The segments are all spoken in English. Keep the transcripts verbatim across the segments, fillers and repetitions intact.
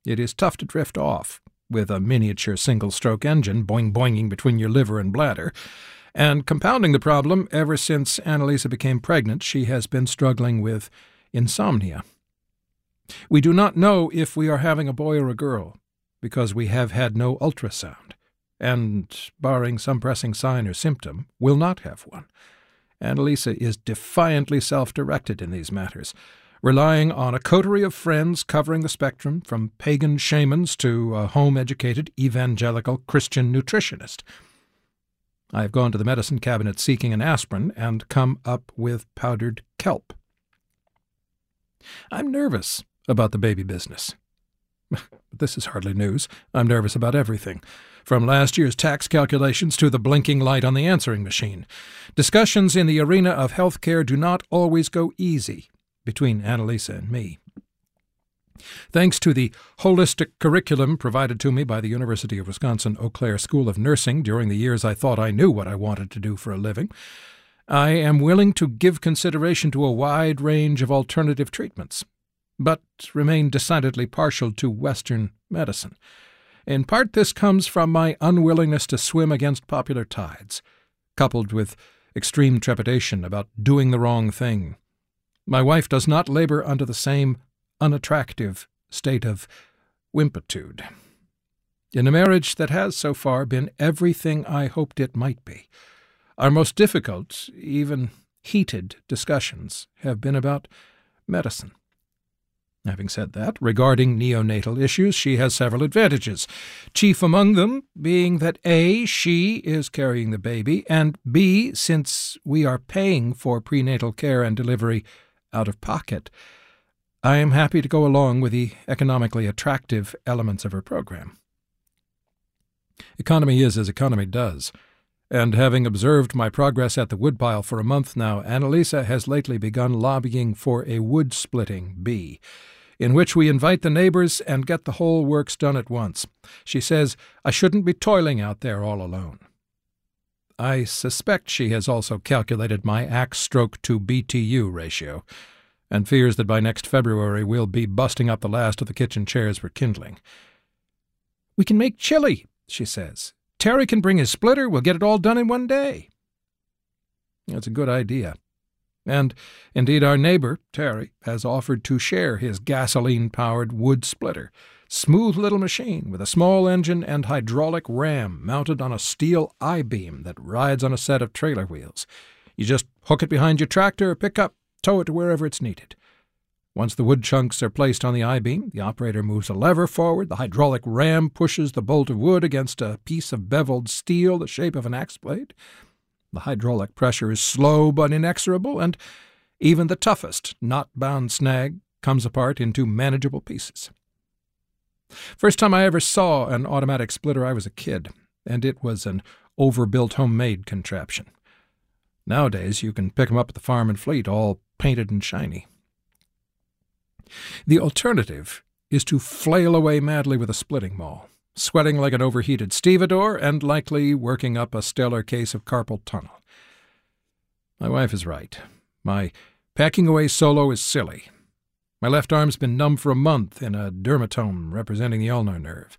It is tough to drift off with a miniature single-stroke engine boing-boinging between your liver and bladder. And compounding the problem, ever since Annalisa became pregnant, she has been struggling with insomnia. We do not know if we are having a boy or a girl, because we have had no ultrasound, and, barring some pressing sign or symptom, will not have one. Annalisa is defiantly self-directed in these matters, relying on a coterie of friends covering the spectrum from pagan shamans to a home-educated evangelical Christian nutritionist. I have gone to the medicine cabinet seeking an aspirin and come up with powdered kelp. I'm nervous about the baby business. This is hardly news. I'm nervous about everything, from last year's tax calculations to the blinking light on the answering machine. Discussions in the arena of health care do not always go easy between Annalisa and me. Thanks to the holistic curriculum provided to me by the University of Wisconsin-Eau Claire School of Nursing during the years I thought I knew what I wanted to do for a living, I am willing to give consideration to a wide range of alternative treatments, but remain decidedly partial to Western medicine. In part, this comes from my unwillingness to swim against popular tides, coupled with extreme trepidation about doing the wrong thing. My wife does not labor under the same unattractive state of wimpitude. In a marriage that has so far been everything I hoped it might be, our most difficult, even heated discussions have been about medicine. Having said that, regarding neonatal issues, she has several advantages, chief among them being that A, she is carrying the baby, and B, since we are paying for prenatal care and delivery out of pocket, I am happy to go along with the economically attractive elements of her program. Economy is as economy does, and having observed my progress at the woodpile for a month now, Annalisa has lately begun lobbying for a wood-splitting bee, in which we invite the neighbors and get the whole works done at once. She says I shouldn't be toiling out there all alone. I suspect she has also calculated my axe-stroke to B T U ratio, and fears that by next February we'll be busting up the last of the kitchen chairs for kindling. We can make chili, she says. Terry can bring his splitter. We'll get it all done in one day. That's a good idea. And, indeed, our neighbor, Terry, has offered to share his gasoline-powered wood splitter, smooth little machine with a small engine and hydraulic ram mounted on a steel I-beam that rides on a set of trailer wheels. You just hook it behind your tractor or pickup, tow it to wherever it's needed. Once the wood chunks are placed on the I-beam, the operator moves a lever forward, the hydraulic ram pushes the bolt of wood against a piece of beveled steel the shape of an axe blade. The hydraulic pressure is slow but inexorable, and even the toughest knot-bound snag comes apart into manageable pieces. First time I ever saw an automatic splitter, I was a kid, and it was an overbuilt homemade contraption. Nowadays you can pick 'em up at the farm and fleet, all painted and shiny. The alternative is to flail away madly with a splitting maul, sweating like an overheated stevedore and likely working up a stellar case of carpal tunnel. My wife is right. My packing away solo is silly. My left arm's been numb for a month in a dermatome representing the ulnar nerve.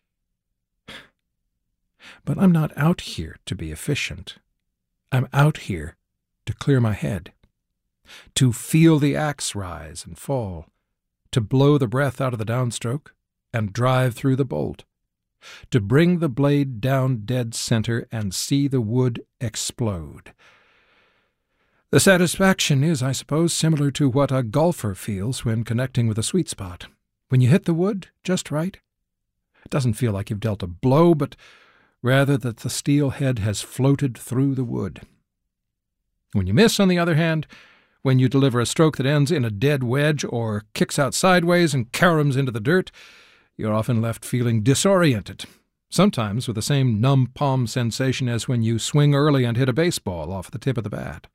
But I'm not out here to be efficient. I'm out here to clear my head, to feel the axe rise and fall, to blow the breath out of the downstroke and drive through the bolt, to bring the blade down dead center and see the wood explode. The satisfaction is, I suppose, similar to what a golfer feels when connecting with a sweet spot. When you hit the wood just right, it doesn't feel like you've dealt a blow, but rather that the steel head has floated through the wood. When you miss, on the other hand, when you deliver a stroke that ends in a dead wedge or kicks out sideways and caroms into the dirt, you're often left feeling disoriented, sometimes with the same numb palm sensation as when you swing early and hit a baseball off the tip of the bat.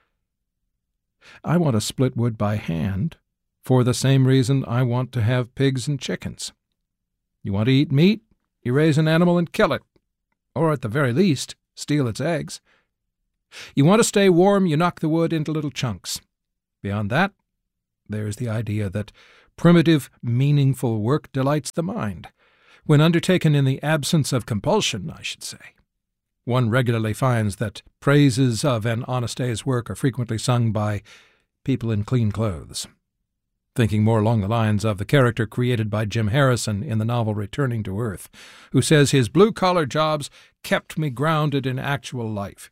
I want to split wood by hand for the same reason I want to have pigs and chickens. You want to eat meat? You raise an animal and kill it, or at the very least, steal its eggs. You want to stay warm, you knock the wood into little chunks. Beyond that, there's the idea that Primitive, meaningful work delights the mind, when undertaken in the absence of compulsion, I should say. One regularly finds that praises of an honest day's work are frequently sung by people in clean clothes. Thinking more along the lines of the character created by Jim Harrison in the novel Returning to Earth, who says his blue-collar jobs kept me grounded in actual life.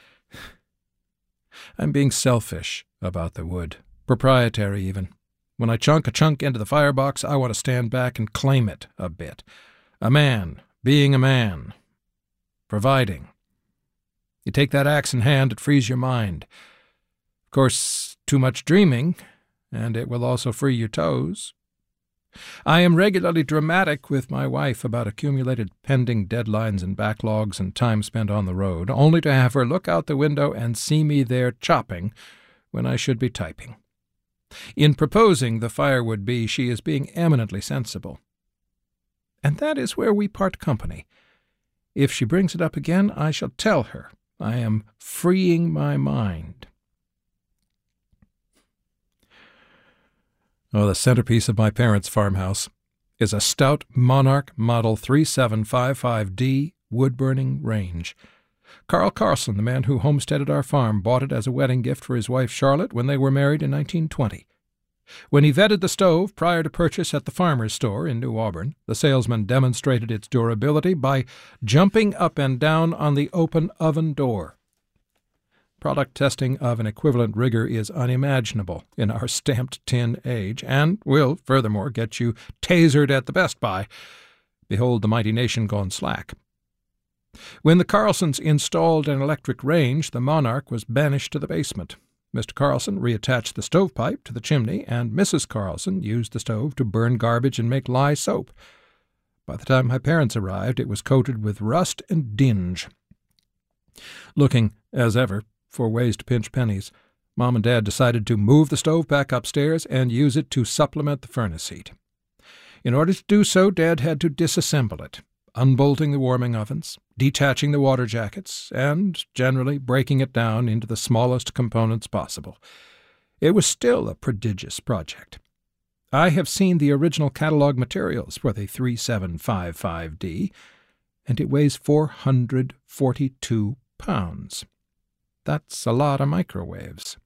I'm being selfish about the wood, proprietary even. When I chunk a chunk into the firebox, I want to stand back and claim it a bit. A man, being a man, providing. You take that axe in hand, it frees your mind. Of course, too much dreaming, and it will also free your toes. I am regularly dramatic with my wife about accumulated pending deadlines and backlogs and time spent on the road, only to have her look out the window and see me there chopping when I should be typing. In proposing the firewood bee, she is being eminently sensible. And that is where we part company. If she brings it up again, I shall tell her I am freeing my mind. Oh, the centerpiece of my parents' farmhouse is a stout Monarch Model thirty-seven fifty-five D wood-burning range. Carl Carlson, the man who homesteaded our farm, bought it as a wedding gift for his wife Charlotte when they were married in nineteen twenty. When he vetted the stove prior to purchase at the farmer's store in New Auburn, the salesman demonstrated its durability by jumping up and down on the open oven door. Product testing of an equivalent rigor is unimaginable in our stamped tin age, and will, furthermore, get you tasered at the Best Buy. Behold the mighty nation gone slack. When the Carlsons installed an electric range, the Monarch was banished to the basement. Mister Carlson reattached the stovepipe to the chimney, and Missus Carlson used the stove to burn garbage and make lye soap. By the time my parents arrived, it was coated with rust and dinge. Looking, as ever, for ways to pinch pennies, Mom and Dad decided to move the stove back upstairs and use it to supplement the furnace heat. In order to do so, Dad had to disassemble it, unbolting the warming ovens, detaching the water jackets, and generally breaking it down into the smallest components possible. It was still a prodigious project. I have seen the original catalog materials for the thirty-seven fifty-five D, and it weighs four hundred forty-two pounds. That's a lot of microwaves.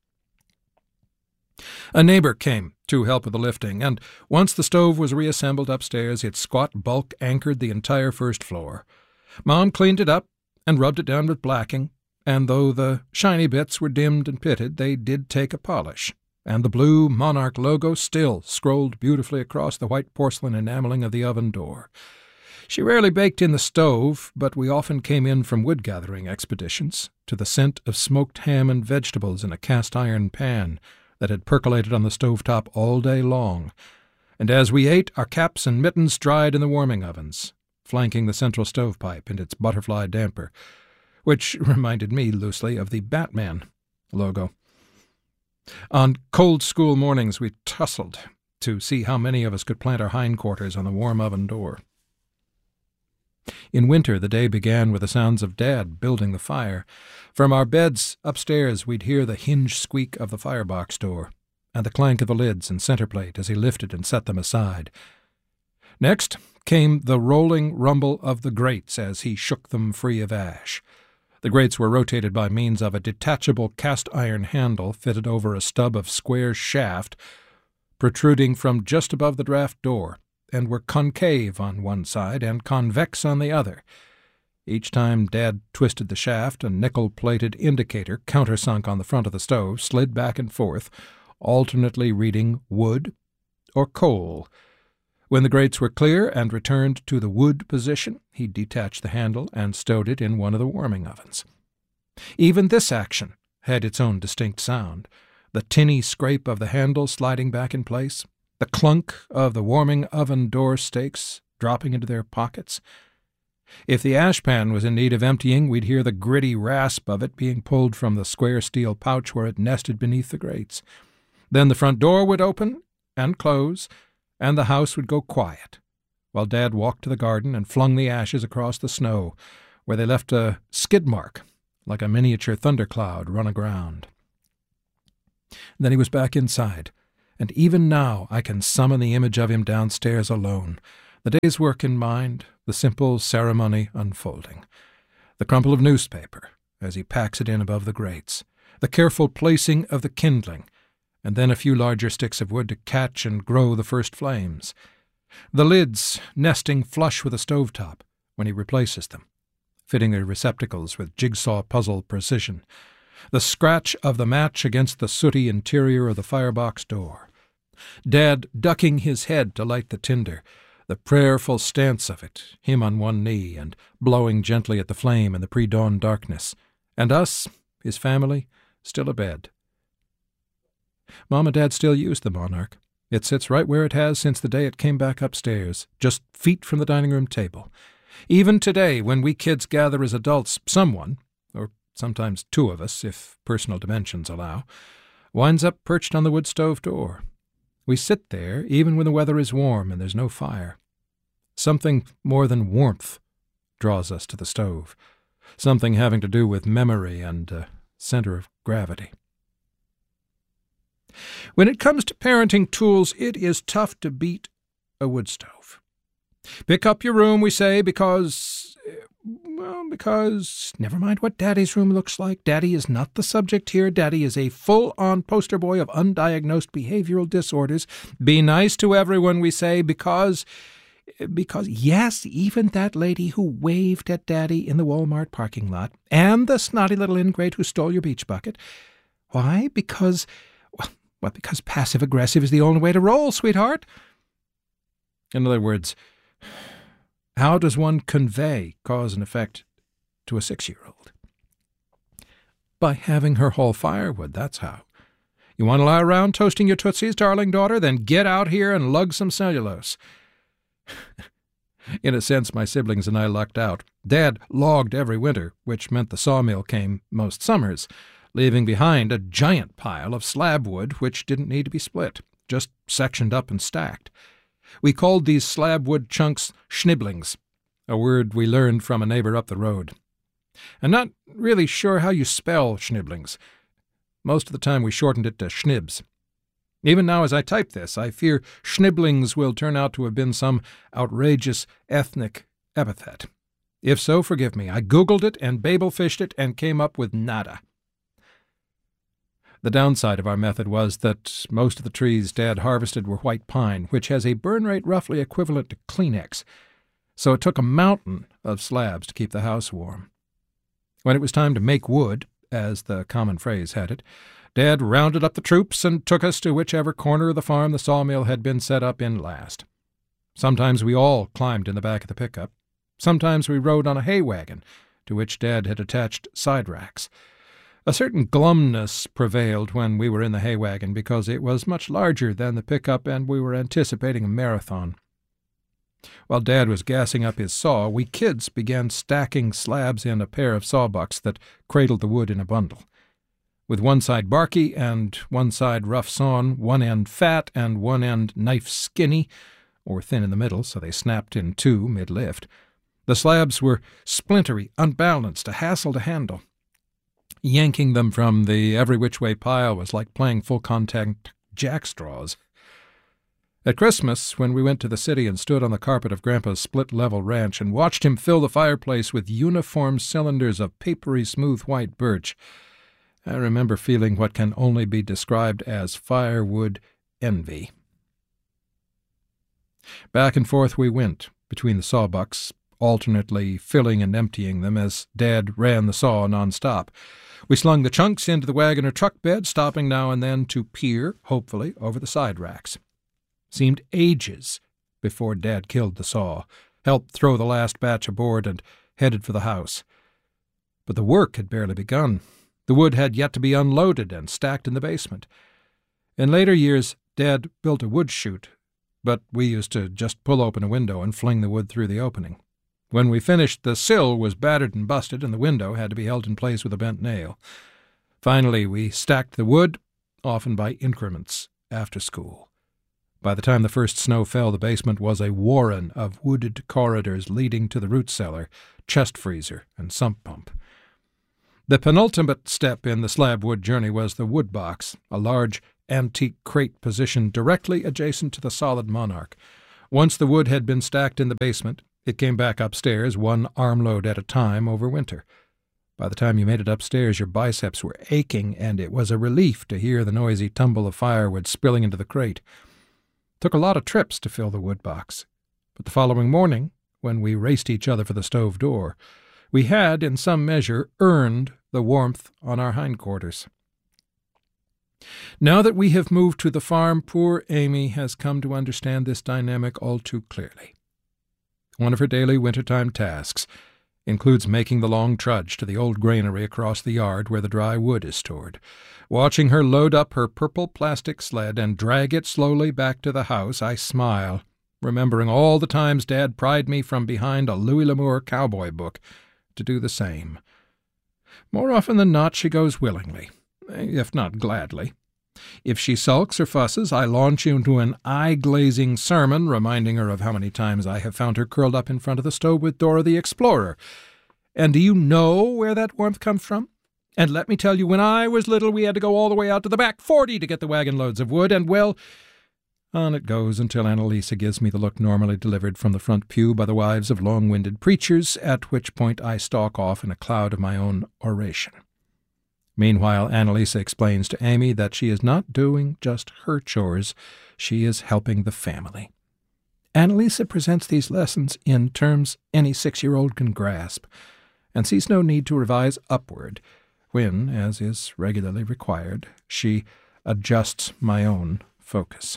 A neighbor came to help with the lifting, and once the stove was reassembled upstairs, its squat bulk anchored the entire first floor. Mom cleaned it up and rubbed it down with blacking, and though the shiny bits were dimmed and pitted, they did take a polish, and the blue Monarch logo still scrolled beautifully across the white porcelain enameling of the oven door. She rarely baked in the stove, but we often came in from wood-gathering expeditions to the scent of smoked ham and vegetables in a cast-iron pan that had percolated on the stovetop all day long, and as we ate, our caps and mittens dried in the warming ovens, flanking the central stovepipe and its butterfly damper, which reminded me loosely of the Batman logo. On cold school mornings we tussled to see how many of us could plant our hindquarters on the warm oven door. In winter, the day began with the sounds of Dad building the fire. From our beds upstairs, we'd hear the hinge squeak of the firebox door and the clank of the lids and center plate as he lifted and set them aside. Next came the rolling rumble of the grates as he shook them free of ash. The grates were rotated by means of a detachable cast-iron handle fitted over a stub of square shaft protruding from just above the draft door, and were concave on one side and convex on the other. Each time Dad twisted the shaft, a nickel-plated indicator, countersunk on the front of the stove, slid back and forth, alternately reading wood or coal. When the grates were clear and returned to the wood position, he detached the handle and stowed it in one of the warming ovens. Even this action had its own distinct sound, the tinny scrape of the handle sliding back in place, the clunk of the warming oven door stakes dropping into their pockets. If the ashpan was in need of emptying, we'd hear the gritty rasp of it being pulled from the square steel pouch where it nested beneath the grates. Then the front door would open and close, and the house would go quiet, while Dad walked to the garden and flung the ashes across the snow, where they left a skid mark like a miniature thundercloud run aground. Then he was back inside, and even now I can summon the image of him downstairs alone, the day's work in mind, the simple ceremony unfolding, the crumple of newspaper as he packs it in above the grates, the careful placing of the kindling, and then a few larger sticks of wood to catch and grow the first flames, the lids nesting flush with the stovetop when he replaces them, fitting their receptacles with jigsaw puzzle precision, the scratch of the match against the sooty interior of the firebox door, Dad ducking his head to light the tinder, the prayerful stance of it, him on one knee and blowing gently at the flame in the pre-dawn darkness, and us, his family, still abed. Mom and Dad still use the Monarch. It sits right where it has since the day it came back upstairs, just feet from the dining-room table. Even today, when we kids gather as adults, someone, or sometimes two of us, if personal dimensions allow, winds up perched on the wood stove door. We sit there even when the weather is warm and there's no fire. Something more than warmth draws us to the stove, something having to do with memory and uh, center of gravity. When it comes to parenting tools, it is tough to beat a wood stove. Pick up your room, we say, because, well, because, never mind what Daddy's room looks like. Daddy is not the subject here. Daddy is a full-on poster boy of undiagnosed behavioral disorders. Be nice to everyone, we say, because, because, yes, even that lady who waved at Daddy in the Walmart parking lot, and the snotty little ingrate who stole your beach bucket. Why? Because, well, because passive-aggressive is the only way to roll, sweetheart. In other words, how does one convey cause and effect to a six-year-old? By having her haul firewood, that's how. You want to lie around toasting your tootsies, darling daughter? Then get out here and lug some cellulose. In a sense, my siblings and I lucked out. Dad logged every winter, which meant the sawmill came most summers, leaving behind a giant pile of slab wood which didn't need to be split, just sectioned up and stacked. We called these slab wood chunks schniblings, a word we learned from a neighbor up the road. I'm not really sure how you spell schniblings. Most of the time we shortened it to schnibs. Even now as I type this, I fear schniblings will turn out to have been some outrageous ethnic epithet. If so, forgive me. I Googled it and Babel-fished it and came up with nada. The downside of our method was that most of the trees Dad harvested were white pine, which has a burn rate roughly equivalent to Kleenex, so it took a mountain of slabs to keep the house warm. When it was time to make wood, as the common phrase had it, Dad rounded up the troops and took us to whichever corner of the farm the sawmill had been set up in last. Sometimes we all climbed in the back of the pickup. Sometimes we rode on a hay wagon, to which Dad had attached side racks. A certain glumness prevailed when we were in the hay wagon because it was much larger than the pickup and we were anticipating a marathon. While Dad was gassing up his saw, we kids began stacking slabs in a pair of sawbucks that cradled the wood in a bundle. With one side barky and one side rough sawn, one end fat and one end knife skinny, or thin in the middle so they snapped in two mid-lift, the slabs were splintery, unbalanced, a hassle to handle. Yanking them from the every-which-way pile was like playing full-contact jackstraws. At Christmas, when we went to the city and stood on the carpet of Grandpa's split-level ranch and watched him fill the fireplace with uniform cylinders of papery smooth white birch, I remember feeling what can only be described as firewood envy. Back and forth we went between the sawbucks, alternately filling and emptying them as Dad ran the saw non-stop. We slung the chunks into the wagon or truck bed, stopping now and then to peer, hopefully, over the side racks. Seemed ages before Dad killed the saw, helped throw the last batch aboard, and headed for the house. But the work had barely begun. The wood had yet to be unloaded and stacked in the basement. In later years, Dad built a wood chute, but we used to just pull open a window and fling the wood through the opening. When we finished, the sill was battered and busted, and the window had to be held in place with a bent nail. Finally, we stacked the wood, often by increments, after school. By the time the first snow fell, the basement was a warren of wooded corridors leading to the root cellar, chest freezer, and sump pump. The penultimate step in the slab wood journey was the wood box, a large antique crate positioned directly adjacent to the solid monarch. Once the wood had been stacked in the basement, it came back upstairs, one armload at a time, over winter. By the time you made it upstairs, your biceps were aching, and it was a relief to hear the noisy tumble of firewood spilling into the crate. It took a lot of trips to fill the wood box, but the following morning, when we raced each other for the stove door, we had, in some measure, earned the warmth on our hindquarters. Now that we have moved to the farm, poor Amy has come to understand this dynamic all too clearly. One of her daily wintertime tasks includes making the long trudge to the old granary across the yard where the dry wood is stored. Watching her load up her purple plastic sled and drag it slowly back to the house, I smile, remembering all the times Dad pried me from behind a Louis L'Amour cowboy book to do the same. More often than not, she goes willingly, if not gladly. If she sulks or fusses, I launch into an eye-glazing sermon, reminding her of how many times I have found her curled up in front of the stove with Dora the Explorer. And do you know where that warmth comes from? And let me tell you, when I was little, we had to go all the way out to the back forty to get the wagon loads of wood, and, well, on it goes until Annalisa gives me the look normally delivered from the front pew by the wives of long-winded preachers, at which point I stalk off in a cloud of my own oration. Meanwhile, Annalisa explains to Amy that she is not doing just her chores, she is helping the family. Annalisa presents these lessons in terms any six-year-old can grasp, and sees no need to revise upward when, as is regularly required, she adjusts my own focus.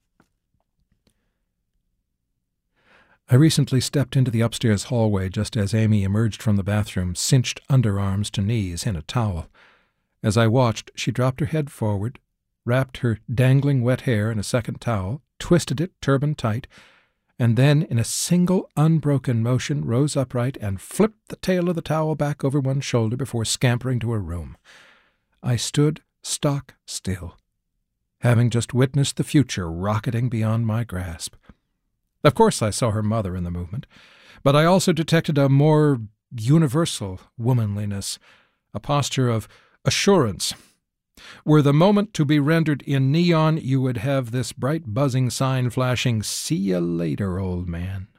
I recently stepped into the upstairs hallway just as Amy emerged from the bathroom, cinched underarms to knees in a towel. As I watched, she dropped her head forward, wrapped her dangling wet hair in a second towel, twisted it turban tight, and then, in a single unbroken motion, rose upright and flipped the tail of the towel back over one shoulder before scampering to her room. I stood stock still, having just witnessed the future rocketing beyond my grasp. Of course I saw her mother in the movement, but I also detected a more universal womanliness, a posture of assurance. Were the moment to be rendered in neon, you would have this bright buzzing sign flashing, "See you later, old man."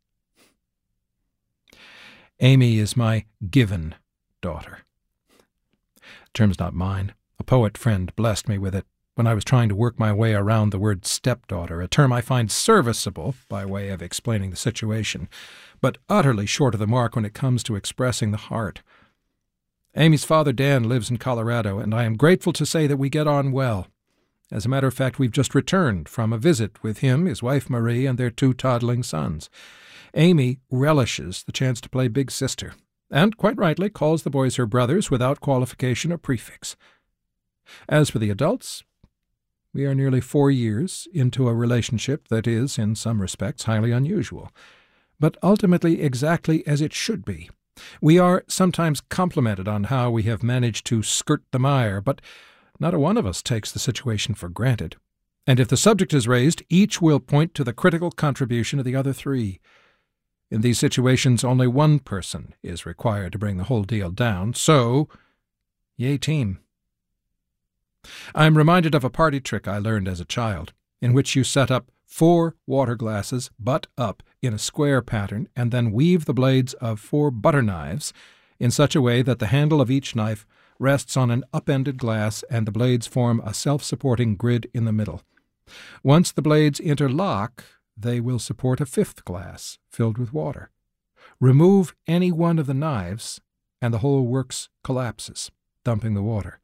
Amy is my given daughter. The term's not mine. A poet friend blessed me with it when I was trying to work my way around the word stepdaughter, a term I find serviceable by way of explaining the situation, but utterly short of the mark when it comes to expressing the heart. Amy's father, Dan, lives in Colorado, and I am grateful to say that we get on well. As a matter of fact, we've just returned from a visit with him, his wife Marie, and their two toddling sons. Amy relishes the chance to play big sister, and, quite rightly, calls the boys her brothers without qualification or prefix. As for the adults, we are nearly four years into a relationship that is, in some respects, highly unusual, but ultimately exactly as it should be. We are sometimes complimented on how we have managed to skirt the mire, but not a one of us takes the situation for granted. And if the subject is raised, each will point to the critical contribution of the other three. In these situations, only one person is required to bring the whole deal down, so, yay team. I'm reminded of a party trick I learned as a child, in which you set up four water glasses butt up in a square pattern and then weave the blades of four butter knives in such a way that the handle of each knife rests on an upended glass and the blades form a self-supporting grid in the middle. Once the blades interlock, they will support a fifth glass filled with water. Remove any one of the knives, and the whole works collapses, dumping the water.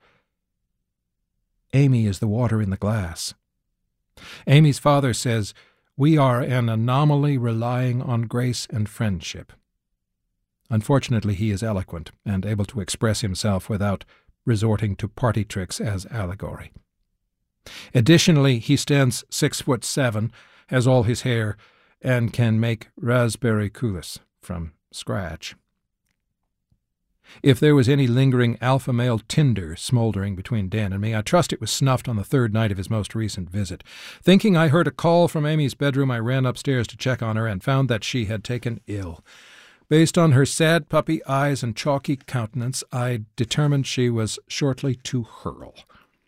Amy is the water in the glass. Amy's father says, "We are an anomaly relying on grace and friendship." Unfortunately, he is eloquent and able to express himself without resorting to party tricks as allegory. Additionally, he stands six foot seven, has all his hair, and can make raspberry coulis from scratch. If there was any lingering alpha-male tinder smoldering between Dan and me, I trust it was snuffed on the third night of his most recent visit. Thinking I heard a call from Amy's bedroom, I ran upstairs to check on her and found that she had taken ill. Based on her sad puppy eyes and chalky countenance, I determined she was shortly to hurl.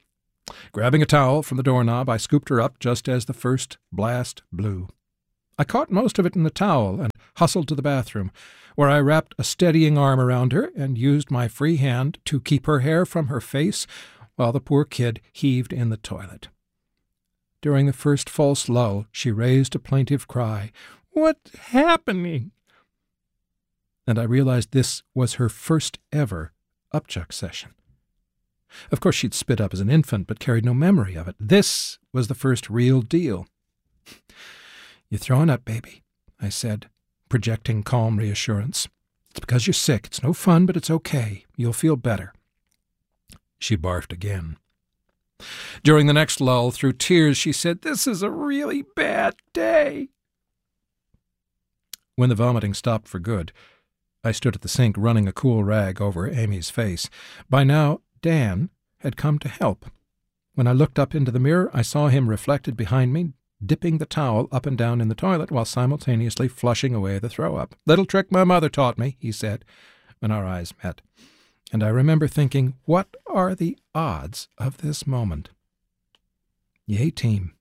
Grabbing a towel from the doorknob, I scooped her up just as the first blast blew. I caught most of it in the towel and hustled to the bathroom, where I wrapped a steadying arm around her and used my free hand to keep her hair from her face while the poor kid heaved in the toilet. During the first false lull, she raised a plaintive cry, "What's happening?" And I realized this was her first ever upchuck session. Of course, she'd spit up as an infant, but carried no memory of it. This was the first real deal. "You're throwing up, baby," I said, projecting calm reassurance. "It's because you're sick. It's no fun, but it's okay. You'll feel better." She barfed again. During the next lull, through tears, she said, "This is a really bad day." When the vomiting stopped for good, I stood at the sink running a cool rag over Amy's face. By now, Dan had come to help. When I looked up into the mirror, I saw him reflected behind me, dipping the towel up and down in the toilet while simultaneously flushing away the throw-up. "Little trick my mother taught me," he said, when our eyes met. And I remember thinking, what are the odds of this moment? Yay, team.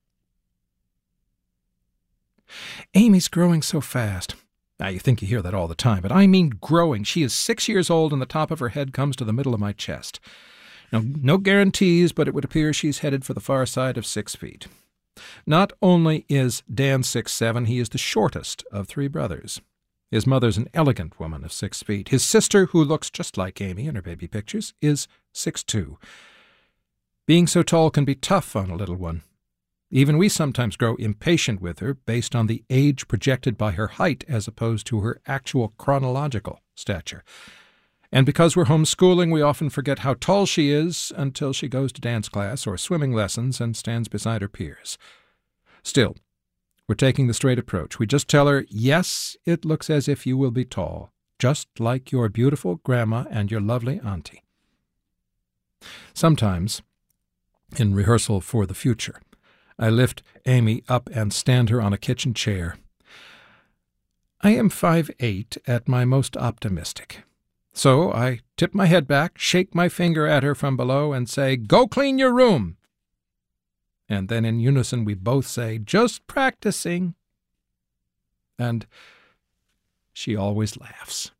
Amy's growing so fast. Now, you think you hear that all the time, but I mean growing. She is six years old and the top of her head comes to the middle of my chest. Now, no guarantees, but it would appear she's headed for the far side of six feet. Not only is Dan six seven, he is the shortest of three brothers. His mother's an elegant woman of six feet. His sister, who looks just like Amy in her baby pictures, is six two. Being so tall can be tough on a little one. Even we sometimes grow impatient with her based on the age projected by her height as opposed to her actual chronological stature. And because we're homeschooling, we often forget how tall she is until she goes to dance class or swimming lessons and stands beside her peers. Still, we're taking the straight approach. We just tell her, yes, it looks as if you will be tall, just like your beautiful grandma and your lovely auntie. Sometimes, in rehearsal for the future, I lift Amy up and stand her on a kitchen chair. I am five eight at my most optimistic. So I tip my head back, shake my finger at her from below, and say, "Go clean your room!" And then in unison we both say, "Just practicing." And she always laughs.